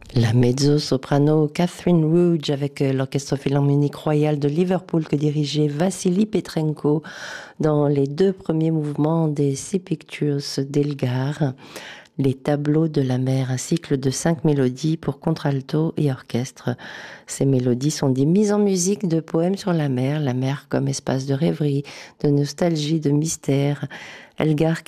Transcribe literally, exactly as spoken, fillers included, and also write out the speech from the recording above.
La mezzo-soprano Catherine Rouge avec l'Orchestre Philharmonique Royal de Liverpool que dirigeait Vassili Petrenko dans les deux premiers mouvements des Six Pictures d'Elgar. Les tableaux de la mer, un cycle de cinq mélodies pour contralto et orchestre. Ces mélodies sont des mises en musique de poèmes sur la mer, la mer comme espace de rêverie, de nostalgie, de mystère. Elgar